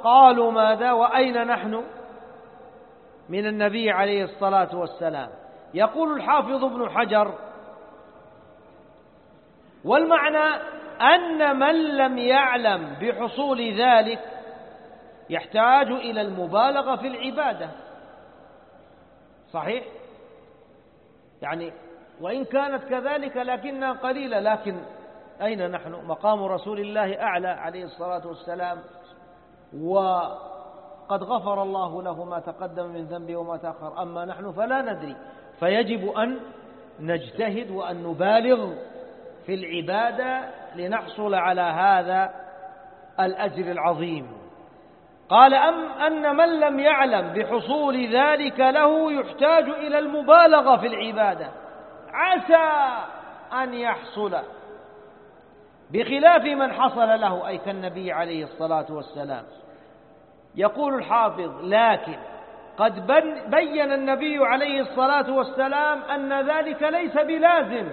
قالوا ماذا وأين نحن من النبي عليه الصلاة والسلام؟ يقول الحافظ ابن حجر: والمعنى أن من لم يعلم بحصول ذلك يحتاج إلى المبالغة في العبادة. صحيح؟ يعني وإن كانت كذلك لكنها قليلة، لكن أين نحن؟ مقام رسول الله أعلى عليه الصلاة والسلام، وقد غفر الله له ما تقدم من ذنبه وما تأخر، أما نحن فلا ندري، فيجب أن نجتهد وأن نبالغ في العبادة لنحصل على هذا الأجر العظيم. قال: أن من لم يعلم بحصول ذلك له يحتاج إلى المبالغة في العبادة عسى أن يحصل، بخلاف من حصل له، أي كالنبي عليه الصلاة والسلام. يقول الحافظ: لكن قد بين النبي عليه الصلاة والسلام أن ذلك ليس بلازم،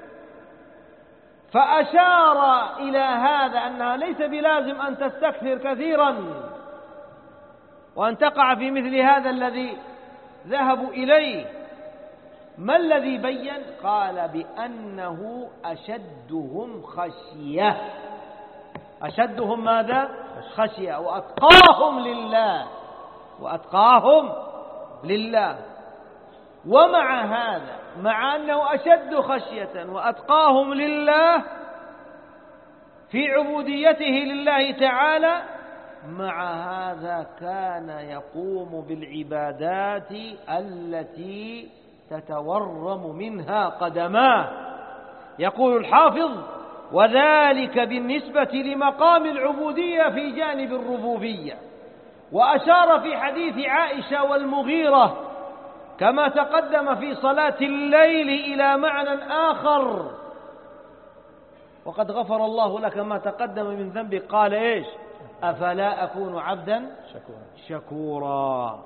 فأشار إلى هذا أنها ليس بلازم أن تستكثر كثيرا وأن تقع في مثل هذا الذي ذهبوا إليه. ما الذي بين؟ قال: بأنه أشدهم خشية. أشدهم ماذا؟ خشية. وأتقاهم لله، وأتقاهم لله. ومع هذا، مع أنه أشد خشية وأتقاهم لله في عبوديته لله تعالى، مع هذا كان يقوم بالعبادات التي تتورم منها قدماه. يقول الحافظ: وذلك بالنسبة لمقام العبودية في جانب الربوبية. وأشار في حديث عائشة والمغيرة كما تقدم في صلاة الليل إلى معنى آخر: وقد غفر الله لك ما تقدم من ذنبك. قال: إيش؟ أفلا أكون عبدا شكورا.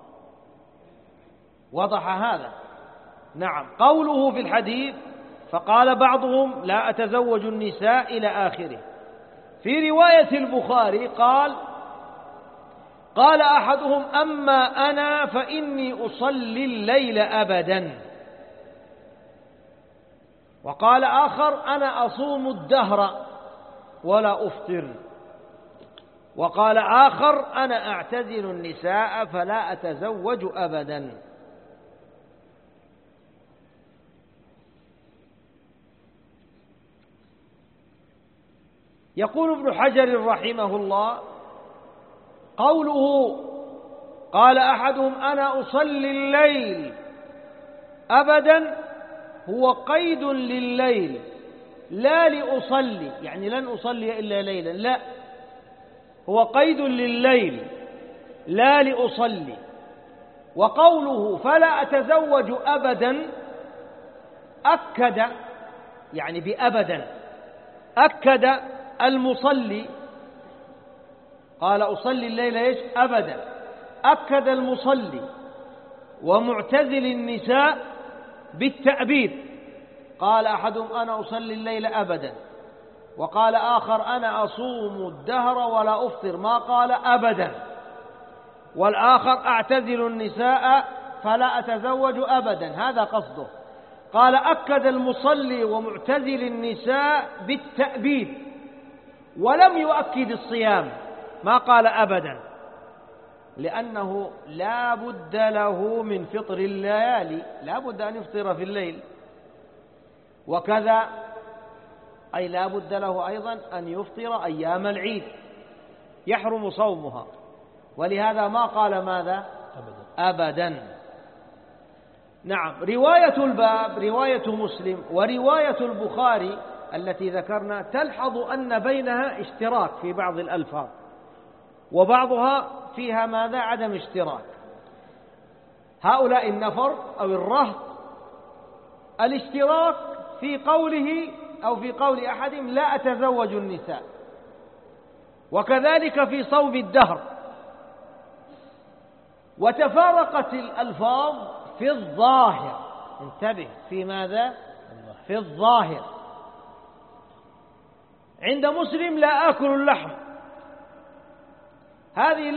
وضح هذا. نعم. قوله في الحديث: فقال بعضهم: لا أتزوج النساء، إلى آخره. في رواية البخاري قال أحدهم: أما أنا فإني أصلي الليل أبدا. وقال آخر: أنا أصوم الدهر ولا أفطر. وقال آخر: أنا أعتزل النساء فلا أتزوج أبدا. يقول ابن حجر رحمه الله: قوله قال أحدهم: أنا أصلي الليل أبدا هو قيد لليل، لا لأصلي، يعني لن أصلي إلا ليلا، لا، هو قيد لليل لا لأصلي. وقوله فلا أتزوج أبدا أكد، يعني بأبدا أكد المصلي، قال أصلي الليل إيش؟ أبدا. أكد المصلي ومعتزل النساء بالتأبيد. قال أحدهم: أنا أصلي الليل أبدا. وقال آخر: أنا أصوم الدهر ولا أفطر، ما قال أبدا. والآخر: أعتزل النساء فلا أتزوج أبدا، هذا قصده. قال: أكد المصلي ومعتزل النساء بالتأبيد، ولم يؤكد الصيام، ما قال أبدا، لأنه لا بد له من فطر الليالي، لا بد أن يفطر في الليل. وكذا أي لا بد له أيضا أن يفطر أيام العيد، يحرم صومها، ولهذا ما قال ماذا؟ أبدا. نعم. رواية الباب رواية مسلم ورواية البخاري التي ذكرنا تلحظ أن بينها اشتراك في بعض الألفاظ، وبعضها فيها ماذا؟ عدم اشتراك. هؤلاء النفر أو الرهط، الاشتراك في قوله أو في قول أحدهم: لا أتزوج النساء. وكذلك في صوم الدهر. وتفارقت الألفاظ في الظاهر. انتبه، في ماذا؟ في الظاهر. عند مسلم: لا آكل اللحم. هذه